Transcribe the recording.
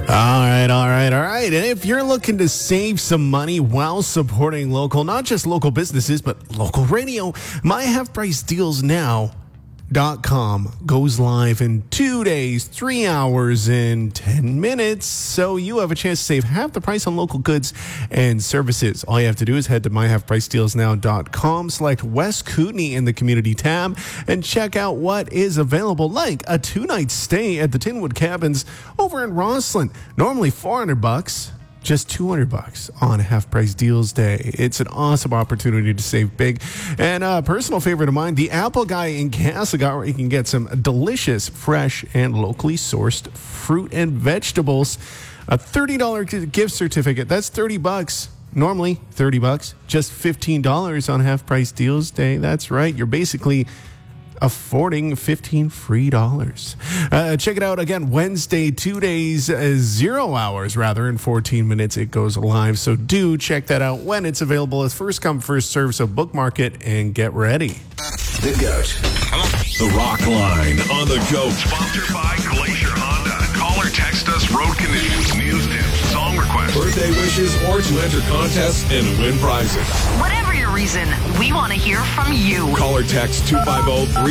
All right. And if you're looking to save some money while supporting local, not just local businesses, but local radio, myhalfpricedealsnow.com goes live in 2 days, 3 hours, and 10 minutes. So you have a chance to save half the price on local goods and services. All you have to do is head to myhalfpricedealsnow.com, select West Kootenay in the community tab, and check out what is available, like a 2-night stay at the Tinwood Cabins over in Roslyn. Normally $400. Just $200 on Half Price Deals Day. It's an awesome opportunity to save big. And a personal favorite of mine, the Apple Guy in Castlegar, where you can get some delicious, fresh, and locally sourced fruit and vegetables. A $30 gift certificate. That's $30. Normally $30. Just $15 on Half Price Deals Day. That's right. You're basically affording $15 free. Check it out again Wednesday, 2 days, 0 hours rather, in 14 minutes it goes live. So do check that out when it's available. It's first come, first serve. So bookmark it and get ready. The GOAT. The Rock Line on the GOAT. Sponsored by Glacier Honda. Call or text us road conditions, news tips, song requests, Birthday wishes, or to enter contests and win prizes. Whatever your reason, we want to hear from you. Call or text 250